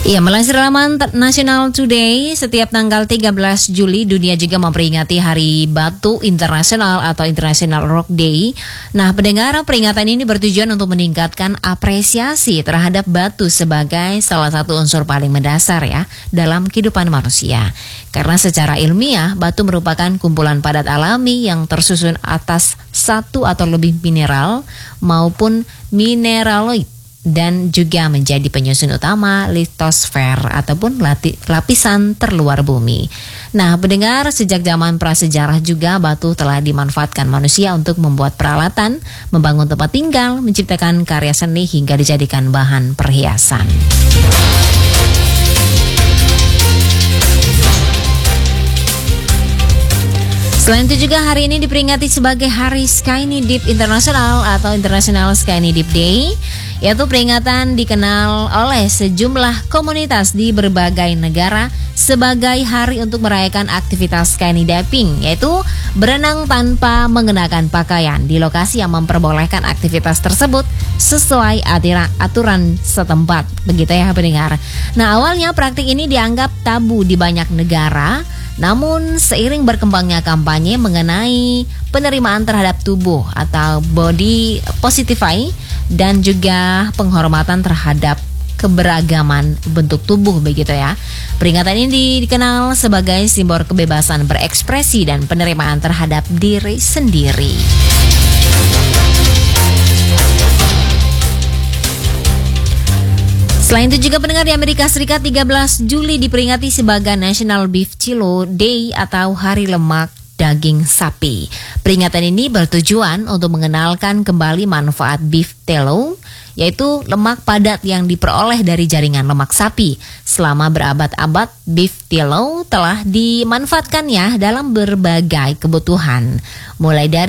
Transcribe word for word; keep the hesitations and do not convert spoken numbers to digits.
Ya, melansir laman National Today, setiap tanggal tiga belas Juli dunia juga memperingati Hari Batu Internasional atau International Rock Day. Nah, pendengar, peringatan ini bertujuan untuk meningkatkan apresiasi terhadap batu sebagai salah satu unsur paling mendasar ya dalam kehidupan manusia. Karena secara ilmiah, batu merupakan kumpulan padat alami yang tersusun atas satu atau lebih mineral maupun mineraloid, dan juga menjadi penyusun utama litosfer ataupun lati, lapisan terluar bumi. Nah, pendengar, sejak zaman prasejarah juga batu telah dimanfaatkan manusia untuk membuat peralatan, membangun tempat tinggal, menciptakan karya seni hingga dijadikan bahan perhiasan. Selain itu juga hari ini diperingati sebagai Hari Skyny Deep International atau International Skyny Deep Day, yaitu peringatan dikenal oleh sejumlah komunitas di berbagai negara sebagai hari untuk merayakan aktivitas skyny diving, yaitu berenang tanpa mengenakan pakaian di lokasi yang memperbolehkan aktivitas tersebut sesuai aturan, aturan setempat. Begitu ya pendengar. Nah, awalnya praktik ini dianggap tabu di banyak negara. Namun seiring berkembangnya kampanye mengenai penerimaan terhadap tubuh atau body positivity dan juga penghormatan terhadap keberagaman bentuk tubuh begitu ya. Peringatan ini dikenal sebagai simbol kebebasan berekspresi dan penerimaan terhadap diri sendiri. Selain itu juga pendengar, di Amerika Serikat tiga belas Juli diperingati sebagai National Beef Tallow Day atau Hari Lemak Daging Sapi. Peringatan ini bertujuan untuk mengenalkan kembali manfaat beef tallow, yaitu lemak padat yang diperoleh dari jaringan lemak sapi. Selama berabad-abad, beef tallow telah dimanfaatkannya dalam berbagai kebutuhan, mulai dari